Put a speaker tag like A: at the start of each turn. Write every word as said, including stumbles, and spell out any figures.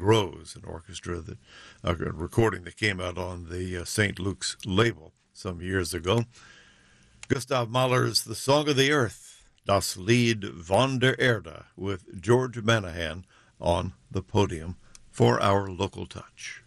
A: Rose, an orchestra that, a recording that came out on the uh, Saint Luke's label some years ago. Gustav Mahler's The Song of the Earth, Das Lied von der Erde, with George Manahan on the podium for our local touch.